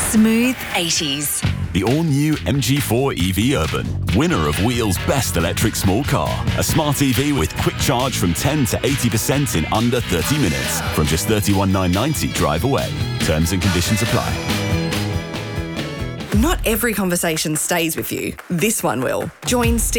Smooth 80s. The all-new MG4 EV Urban, winner of Wheel's Best Electric Small Car. A smart EV with quick charge from 10 to 80% in under 30 minutes. From just $31,990 drive away. Terms and conditions apply. Not every conversation stays with you. This one will. Join Steve